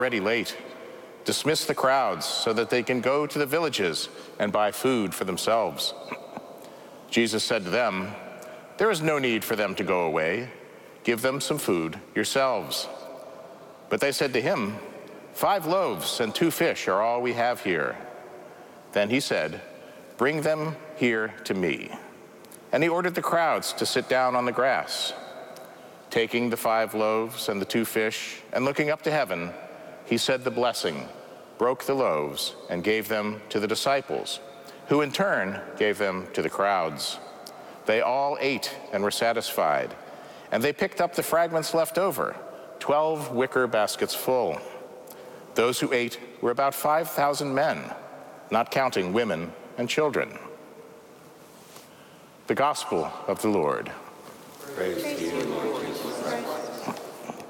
already late. Dismiss the crowds so that they can go to the villages and buy food for themselves." Jesus said to them, "There is no need for them to go away. Give them some food yourselves." But they said to him, "5 loaves and 2 fish are all we have here." Then he said, "Bring them here to me." And he ordered the crowds to sit down on the grass. Taking the 5 loaves and the 2 fish, and looking up to heaven, he said the blessing, broke the loaves, and gave them to the disciples, who in turn gave them to the crowds. They all ate and were satisfied, and they picked up the fragments left over, 12 wicker baskets full. Those who ate were about 5,000 men, not counting women and children. The Gospel of the Lord. Praise to you,